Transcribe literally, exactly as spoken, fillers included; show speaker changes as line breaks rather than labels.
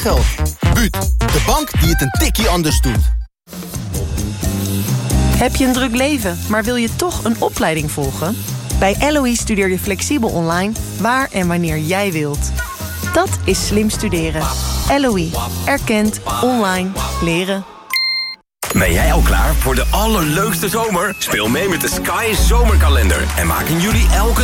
geld. Buut, de bank die het een tikkie anders doet.
Heb je een druk leven, maar wil je toch een opleiding volgen? Bij L O E studeer je flexibel online, waar en wanneer jij wilt. Dat is slim studeren. L O E. Erkend. Online. Leren.
Ben jij al klaar voor de allerleukste zomer? Speel mee met de Sky Zomerkalender en maak in juli elke